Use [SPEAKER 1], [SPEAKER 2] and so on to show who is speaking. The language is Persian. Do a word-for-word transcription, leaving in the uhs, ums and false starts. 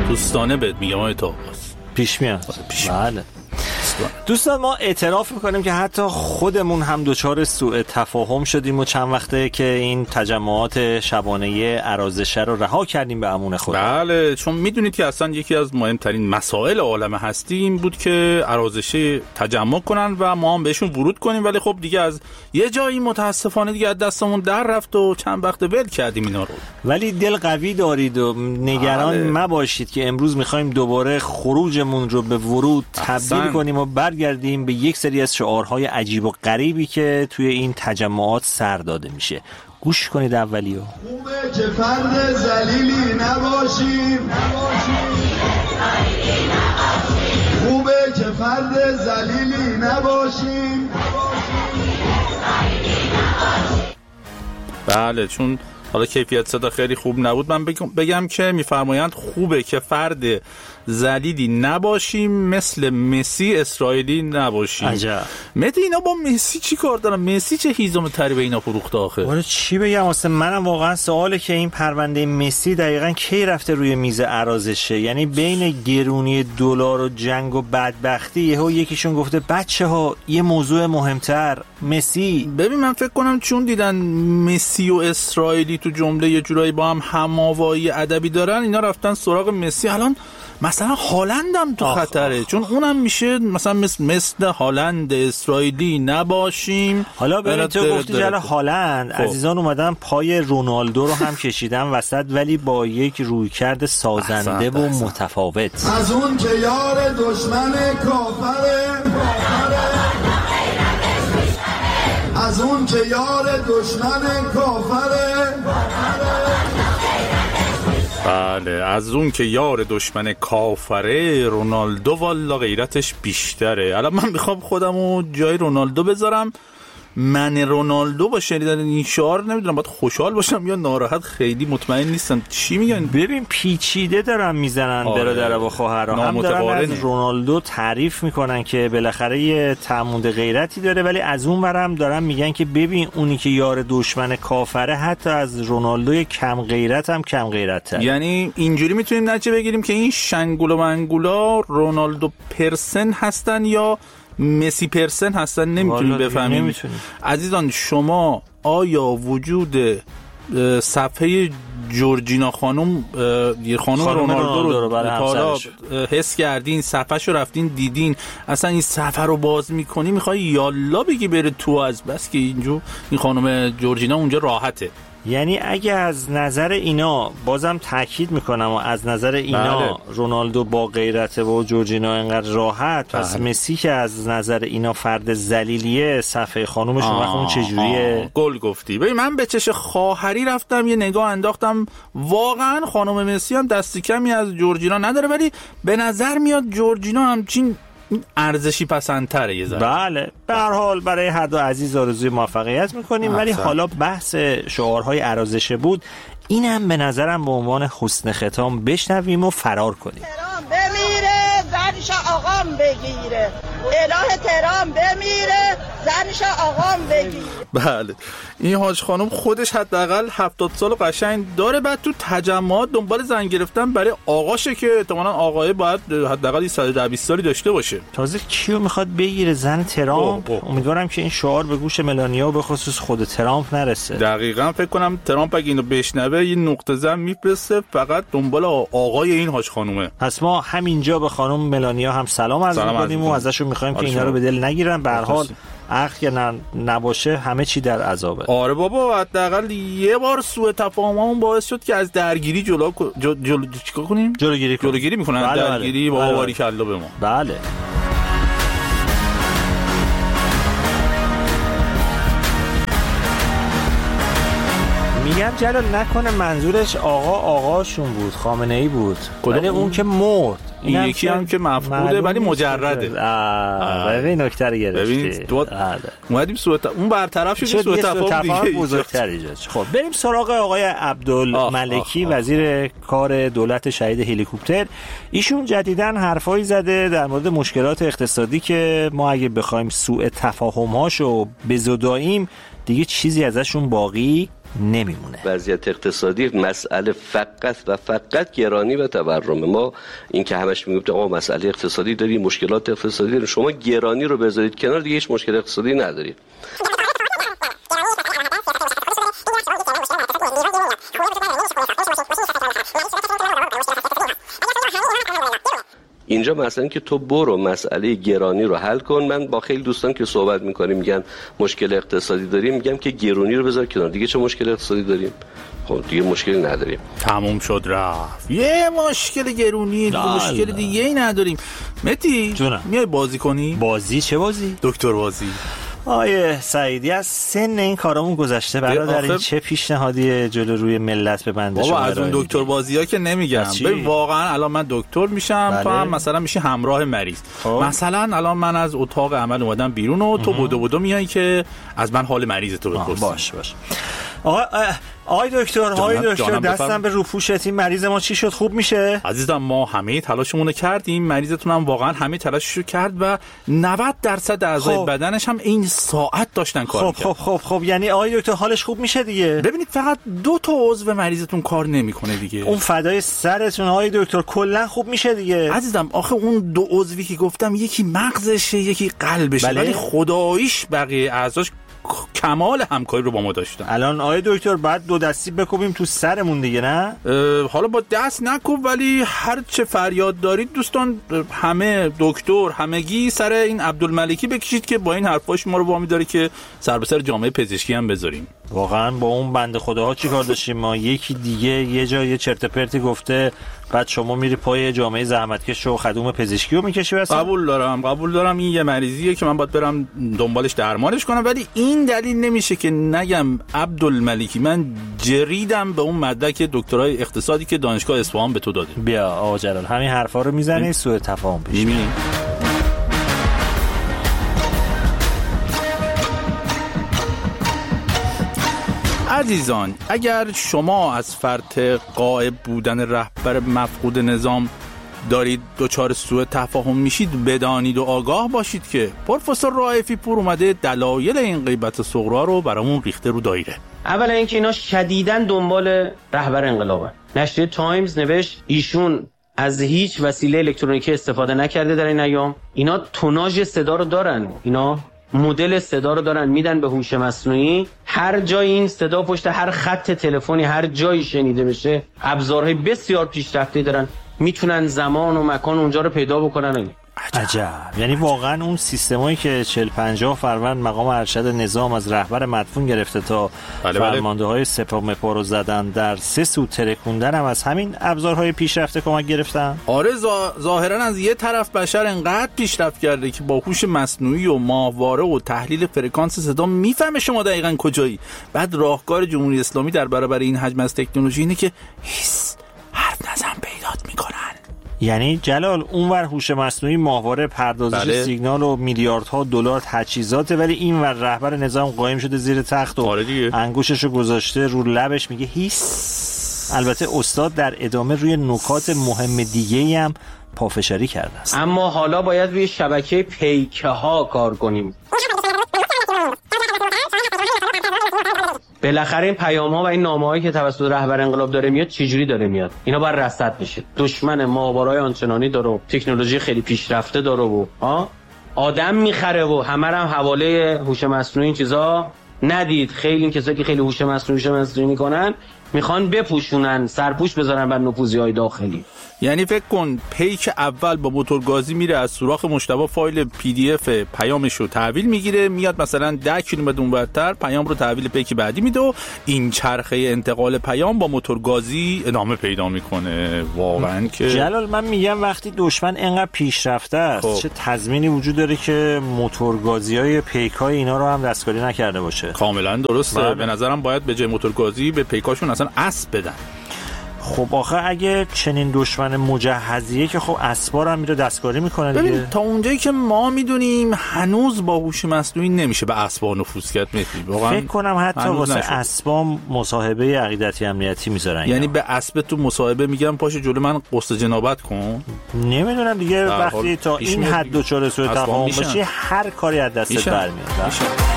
[SPEAKER 1] دوستانه بهت میگم آقای طاووس.
[SPEAKER 2] پیش میاد. بله دوستان، ما اعتراف میکنیم که حتی خودمون هم دچار سوء تفاهم شدیم و چند وقته که این تجمعات شبانه ارازشه رو رها کردیم به امون خدا.
[SPEAKER 1] بله، چون میدونید که اصلا یکی از مهمترین مسائل عالم هستی این بود که ارازشه تجمع کنن و ما هم بهشون ورود کنیم، ولی خب دیگه از یه جایی متاسفانه دیگه از دستمون در رفت و چند وقت ول کردیم اینا رو.
[SPEAKER 2] ولی دل قوی دارید و نگران بله. مباشید که امروز میخوایم دوباره خروجمون رو به ورود تبدیل کنیم و برگردیم به یک سری از شعارهای عجیب و غریبی که توی این تجمعات سر داده میشه. گوش کنید اولیو.
[SPEAKER 3] خوبه که فرد ذلیلی نباشیم، خوبه که فرد ذلیلی نباشیم.
[SPEAKER 1] بله، چون حالا کیفیت صدا خیلی خوب نبود، من بگم, بگم که میفرمایند خوبه که فرد ذلیلی نباشیم، مثل مسی اسرائیلی نباشیم.
[SPEAKER 2] عجب.
[SPEAKER 1] مهدی اینا با مسی چی کار دارن؟ مسی چه هیزم تری به اینا فروخته آخه؟
[SPEAKER 2] ولی چی بگم، واسه منم واقعا سواله که این پرونده مسی دقیقاً کی رفته روی میز ارازشه. یعنی بین گرونی دلار و جنگ و بدبختی یهو یکیشون گفته بچه‌ها یه موضوع مهمتر، مسی.
[SPEAKER 1] ببین من فکر کنم چون دیدن مسی و اسرائیلی تو جمله یه جورایی با هم هم‌آوایی ادبی دارن، اینا رفتن سراغ مسی. الان مثلا هالند هم تو آخ خطره آخ. چون اونم میشه مثلا مثل, مثل هالند اسرائیلی نباشیم.
[SPEAKER 2] حالا ببین تو گفتی جل هالند خب. عزیزان اومدن پای رونالدو رو هم کشیدن وسط، ولی با یک رویکرد سازنده احسان، و احسان. متفاوت.
[SPEAKER 3] از اون که یار دشمن کافره، از اون که یار دشمن کافره،
[SPEAKER 1] بله از اون که یار دشمن کافره، رونالدو والا غیرتش بیشتره. الان من میخوام خودمو جای رونالدو بذارم، من رونالدو با شنیدن این شعار نمیدونم باید خوشحال باشم یا ناراحت، خیلی مطمئن نیستم. چی میگن؟
[SPEAKER 2] ببین پیچیده دارن میزنن برادر و خواهر، هم دارن از رونالدو تعریف میکنن که بالاخره یه تعمد غیرتی داره، ولی از اون ورم دارن میگن که ببین اونی که یار دشمن کافره حتی از رونالدو کم غیرت هم کم غیرت تر.
[SPEAKER 1] یعنی اینجوری میتونیم نتیجه بگیریم که این شنگول و منگولا رونالدو پرسن هستن یا مسی پرسن هستن، نمیتونیم بفهمیم.
[SPEAKER 2] نمیتونیم.
[SPEAKER 1] عزیزان شما آیا وجود صفحه جورجینا خانم خانم رونالدو رو, رو حالا حس کردین، صفحه‌شو رفتین دیدین، اصلا این صفحه رو باز میکنی میخوای یالا بگی بره تو، از بس که اینجا این خانم جورجینا اونجا راحته.
[SPEAKER 2] یعنی اگه از نظر اینا، بازم تاکید میکنم، و از نظر اینا بله. رونالدو با غیرته و جورجینا اینقدر راحت، پس بله. مسی که از نظر اینا فرد ذلیلیه، صفحه خانومش اون چجوریه؟
[SPEAKER 1] گل گفتی. ببین من به چش خواهری رفتم یه نگاه انداختم، واقعا خانم مسی هم دستی کمی از جورجینا نداره، ولی به نظر میاد جورجینا همچین ارزشی پسندتره یه ذره.
[SPEAKER 2] بله به هر حال برای هر دو عزیز آرزوی موفقیت میکنیم. ولی حالا بحث شعارهای ارازشه بود، اینم به نظرم به عنوان حسن ختام بشنویم و فرار کنیم.
[SPEAKER 4] تهران بمیره زنش آقام بگیره، اله تهران بمیره زنش آقام بگیره.
[SPEAKER 1] بله این حاج خانم خودش حداقل هفتاد سال قشنگ داره، بعد تو تجمعات دنبال زن گرفتن برای آقاشه که احتمالاً آقای باید حداقل صد و ده بیست سالی داشته باشه.
[SPEAKER 2] تازه کیو میخواد بگیره؟ زن ترامپ؟ امیدوارم که این شعار به گوش ملانیا و به خصوص خود ترامپ نرسه.
[SPEAKER 1] دقیقاً فکر کنم ترامپ اگه اینو بشنوه یه نقطه زن میفرسته فقط دنبال آقای این حاج خانومه.
[SPEAKER 2] پس ما همینجا به خانم ملانیا هم سلام عرض می‌کنیم و ازشون می‌خوایم که اینا رو به دل نگیرن. به هر حال اخ که نباشه همه چی در عذابه.
[SPEAKER 1] آره بابا حداقل یه بار سوء تفاهممون باعث شد که از درگیری جلو جلو, جلو... چیکار کنیم؟
[SPEAKER 2] جلوگیری کنیم.
[SPEAKER 1] جلوگیری میکنن. بله درگیری بابا باری کلا به ما.
[SPEAKER 2] بله میگم جلال نکنه منظورش آقا آقاشون بود، خامنه ای بود، ولی اون که مرد.
[SPEAKER 1] این یکی هم که مفقوده ولی مجرده.
[SPEAKER 2] ببین نکته رو گرفتی.
[SPEAKER 1] اومدیم سوء اون برطرف شد، سوء تفاهم دیگه
[SPEAKER 2] بزرگتر ایجاد. خب بریم سراغ آقای عبدالملکی وزیر کار دولت شهید هلیکوپتر. ایشون جدیداً حرفایی زده در مورد مشکلات اقتصادی که ما اگه بخوایم سوء تفاهم‌هاشو بزداییم دیگه چیزی ازشون باقی نمیمونه.
[SPEAKER 5] وضعیت اقتصادی مسئله فقط و فقط گرانی و تورم. ما این که همش میگیم آقا مسئله اقتصادی داریم، مشکلات اقتصادی داریم، شما گرانی رو بذارید کنار دیگه هیچ مشکل اقتصادی ندارید. اینجا مثلا که تو برو مسئله گرانی رو حل کن. من با خیلی دوستان که صحبت میکنیم میگن مشکل اقتصادی داریم، میگم که گرانی رو بذار کنار دیگه چه مشکل اقتصادی داریم؟ خب دیگه مشکلی نداریم،
[SPEAKER 1] تموم شد رفت. یه مشکل گرونی دیگه مشکل دیگه ای نداریم. متی میای بازی کنی؟
[SPEAKER 2] بازی؟ چه بازی؟
[SPEAKER 1] دکتر بازی.
[SPEAKER 2] آیه سعیدی از سن این کارامون گذشته برادر، این چه پیشنهادی جلو روی ملت به بنده شما؟
[SPEAKER 1] بابا از اون دکتر بازی‌ها که نمیگم. ببین واقعا الان من دکتر میشم، بله. تو هم مثلا میشی همراه مریض. خوب. مثلا الان من از اتاق عمل اومدم بیرون و تو بدو بدو میای که از من حال مریض تو بپرسی.
[SPEAKER 2] باش باش. آقا آقای دکتر، آقای دکتر دستم به روپوشت، این مریض ما چی شد؟ خوب میشه؟
[SPEAKER 1] عزیزم ما همه تلاشمون رو کردیم، مریضتون هم واقعا همه تلاششو کرد و نود درصد اعضای خب. بدنش هم این ساعت داشتن کار
[SPEAKER 2] خب
[SPEAKER 1] می‌کردن.
[SPEAKER 2] خب خب خب یعنی آقای دکتر حالش خوب میشه دیگه؟
[SPEAKER 1] ببینید فقط دو تا عضو مریضتون کار نمیکنه دیگه.
[SPEAKER 2] اون فدای سرتون آقای دکتر، کلا خوب میشه دیگه.
[SPEAKER 1] عزیزم آخه اون دو عضوی که گفتم یکی مغزشه یکی قلبشه، ولی خداییش بقیه اعضاش کمال همکاری رو با ما داشتن.
[SPEAKER 2] الان آقای دکتر بعد دو دستی بکوبیم تو سرمون دیگه نه؟
[SPEAKER 1] حالا با دست نکوب، ولی هر چه فریاد دارید دوستان همه دکتر همگی سر این عبدالملکی بکشید که با این حرفاش ما رو وامی داره که سر به سر جامعه پزشکی هم بذاریم.
[SPEAKER 2] واقعا با اون بنده خداها چیکار داشتیم ما؟ یکی دیگه یه جا یه چرت پرتی گفته، بعد شما میری پای جامعه زحمتکش و خدوم پزشکی رو میکشی واسه؟
[SPEAKER 1] قبول دارم قبول دارم این یه مریضیه که من باید برم دنبالش درمانش کنم، ولی این دلیل نمیشه که نگم عبدالملکی من جریدم به اون مدرک دکترای اقتصادی که دانشگاه اصفهان به تو داده.
[SPEAKER 2] بیا آقا جلال همین حرفا رو میزنی سوء تفاهم پیش میاد.
[SPEAKER 1] عزیزان اگر شما از فرط غائب بودن رهبر مفقود نظام دارید دچار سوء تفاهم میشید، بدانید و آگاه باشید که پروفسور رائفی پور اومده دلایل این غیبت صغرا رو برامون ریخته رو دایره.
[SPEAKER 6] اولا اینکه اینا شدیداً دنبال رهبر انقلابن. نشریه تایمز نوشت ایشون از هیچ وسیله الکترونیکی استفاده نکرده در این ایام. اینا توناژ صدا رو دارن، اینا مدل صدا رو دارن میدن به هوش مصنوعی. هر جای این صدا پشت هر خط تلفنی هر جایی شنیده بشه ابزارهای بسیار پیشرفته دارن، میتونن زمان و مکان اونجا رو پیدا بکنن.
[SPEAKER 2] عجب. یعنی واقعا اون سیستمایی که چهل پنجاه فروند مقام ارشد نظام از رهبر مدفون گرفته تا بله فرمانده های سپاه مپا رو زدن، در سه سو ترکوندن هم از همین ابزارهای پیشرفته کمک گرفتن.
[SPEAKER 1] آره ظاهرا از یه طرف بشر انقدر پیشرفت کرده که با هوش مصنوعی و ماهواره و تحلیل فرکانس صدا میفهمه شما دقیقاً کجایی. بعد راهکار جمهوری اسلامی در برابر این حجم از تکنولوژی اینه که هیس حرف نزن پیدات میکنن.
[SPEAKER 2] یعنی جلال اونور هوش مصنوعی ماهواره پردازش بله. سیگنال و میلیاردها دلار تجهیزاته، ولی اینور رهبر نظام قایم شده زیر تخت و انگوششو گذاشته رو لبش میگه هیس. البته استاد در ادامه روی نکات مهم دیگه‌ای هم پافشاری کرده است.
[SPEAKER 6] اما حالا باید روی شبکه پیکه ها کار کنیم. بالاخره این پیام ها و این نامه هایی که توسط رهبر انقلاب داره میاد چجوری داره میاد؟ اینا باید رصد بشه. دشمن ماهواره‌های آنچنانی داره و تکنولوژی خیلی پیشرفته داره و ها آدم میخره و همه هم حواله هوش مصنوعی این چیزا ندید. خیلی این کسایی که خیلی هوش مصنوعی هوش مصنوعی میکنن میخوان بپوشونن، سرپوش بزنن بر نفوذی‌های داخلی.
[SPEAKER 1] یعنی فکر کن پیک اول با موتورگازی میره از سوراخ مجتبی فایل پی دی اف پیامش رو تحویل میگیره، میاد مثلا ده کیلومتر اونورتر پیام رو تحویل پیک بعدی میده و این چرخه انتقال پیام با موتورگازی ادامه پیدا میکنه. واقعا که
[SPEAKER 2] جلال من میگم وقتی دشمن انقدر پیشرفته است خب. چه تضمینی وجود داره که موتورگازی‌های پیک‌های اینا رو هم دستکاری نکرده باشه؟
[SPEAKER 1] کاملا درسته. بله. به نظرم باید به جای موتورگازی به پیکاشون اصلا اسب بدن.
[SPEAKER 2] خب آخه اگه چنین دشمن مجهزیه که خب اسبار هم میره دستکاری میکنه دیگه.
[SPEAKER 1] ببین تا اونجایی که ما میدونیم هنوز با هوش مصنوعی نمیشه به اسبار نفوذ کرد. واقعا
[SPEAKER 2] فکر کنم حتی واسه اسبا مصاحبه عقیدتی امنیتی میذارن.
[SPEAKER 1] یعنی به اسب تو مصاحبه میگم پاشو جلو من قصد جنابت کن.
[SPEAKER 2] نمیدونم دیگه وقتی تا این حد دچار سوء تفاهم بشه هر کاری از دستت برمیاد.